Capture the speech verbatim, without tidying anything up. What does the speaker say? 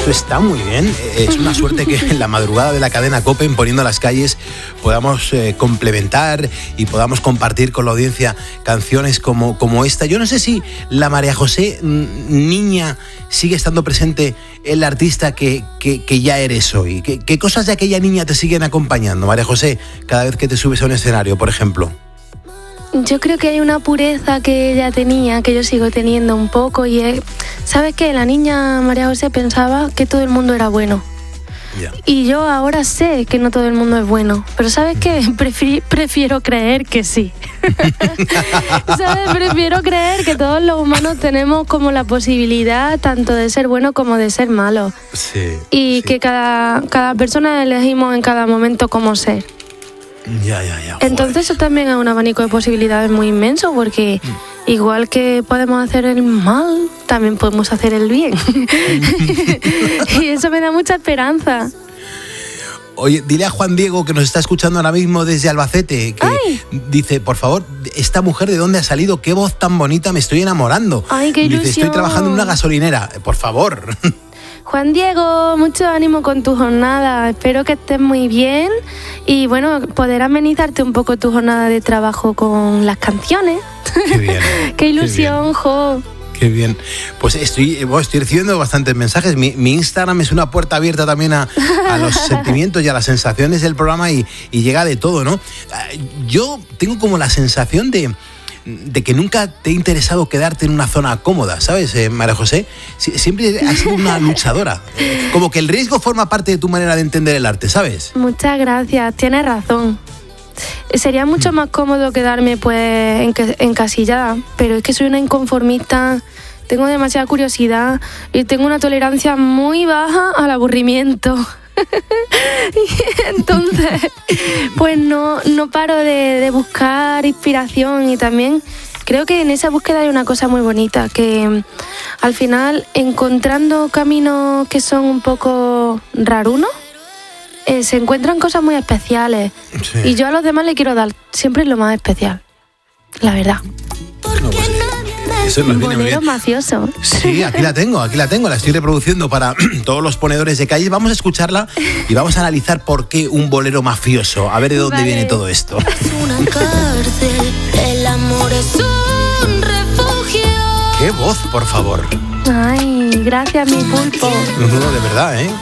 esto está muy bien. Es una suerte que en la madrugada de la cadena COPE, en Poniendo las Calles, podamos eh, complementar y podamos compartir con la audiencia canciones como, como esta. Yo no sé si la María José niña sigue estando presente en la artista que, que, que ya eres hoy. ¿Qué, ¿Qué cosas de aquella niña te siguen acompañando, María José, cada vez que te subes a un escenario, por ejemplo? Yo creo que hay una pureza que ella tenía, que yo sigo teniendo un poco, y es, ¿sabes qué? La niña María José pensaba que todo el mundo era bueno. Yeah. Y yo ahora sé que no todo el mundo es bueno, pero ¿sabes qué? Prefi- prefiero creer que sí. ¿Sabes? Prefiero creer que todos los humanos tenemos como la posibilidad tanto de ser bueno como de ser malo. Sí. Y sí. que cada, cada persona elegimos en cada momento cómo ser. Ya, ya, ya. Entonces eso también es un abanico de posibilidades muy inmenso, porque mm. igual que podemos hacer el mal, también podemos hacer el bien. Y eso me da mucha esperanza. Oye, dile a Juan Diego, que nos está escuchando ahora mismo desde Albacete, que Ay. dice, por favor, esta mujer, ¿de dónde ha salido? Qué voz tan bonita, me estoy enamorando. Ay, qué ilusión. Dice, estoy trabajando en una gasolinera, por favor. Juan Diego, mucho ánimo con tu jornada, espero que estés muy bien y bueno, poder amenizarte un poco tu jornada de trabajo con las canciones. Qué bien. Qué ilusión, qué jo. Qué bien. Pues estoy, bueno, estoy recibiendo bastantes mensajes. Mi, mi Instagram es una puerta abierta también a, a los sentimientos y a las sensaciones del programa y, y llega de todo, ¿no? Yo tengo como la sensación de... de que nunca te ha interesado quedarte en una zona cómoda, ¿sabes, eh, María José? Sie- siempre has sido una luchadora. Como que el riesgo forma parte de tu manera de entender el arte, ¿sabes? Muchas gracias, tienes razón. Sería mucho más cómodo quedarme pues enca- encasillada, pero es que soy una inconformista, tengo demasiada curiosidad y tengo una tolerancia muy baja al aburrimiento. Y entonces pues no, no paro de, de buscar inspiración, y también creo que en esa búsqueda hay una cosa muy bonita, que al final encontrando caminos que son un poco rarunos eh, se encuentran cosas muy especiales. Sí. Y yo a los demás le quiero dar siempre lo más especial, la verdad. No, pues, eso nos viene muy Bolero bien. mafioso. Sí, aquí la tengo, aquí la tengo, la estoy reproduciendo para todos los ponedores de calles. Vamos a escucharla y vamos a analizar por qué un bolero mafioso. A ver de dónde vale. viene todo esto. Es una cárcel, el amor es un refugio. ¡Qué voz, por favor! Ay, gracias, mi pulpo. No, de verdad, ¿eh?